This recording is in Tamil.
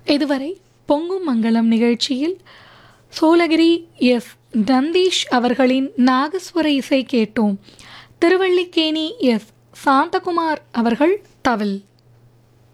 இதுவரை பொங்கும் மங்களம் நிகழ்ச்சியில் சோழகிரி எஸ் நந்தீஷ் அவர்களின் நாகஸ்வர இசை கேட்டோம். திருவல்லிக்கேணி எஸ் சாந்தகுமார் அவர்கள் தவில்.